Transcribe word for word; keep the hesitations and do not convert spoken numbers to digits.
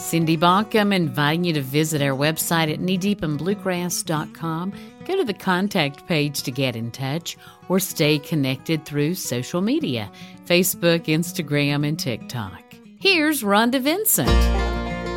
Cindy Bonkum inviting you to visit our website at knee deep in bluegrass dot com. Go to the contact page to get in touch or stay connected through social media, Facebook, Instagram, and TikTok. Here's Rhonda Vincent.